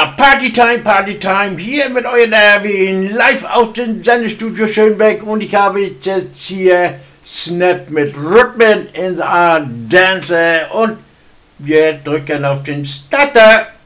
Partytime, hier mit euren Erwin, live aus dem Sendestudio Schönbeck und ich habe jetzt hier Snap mit Rhythmen in the Dance und wir drücken auf den Starter.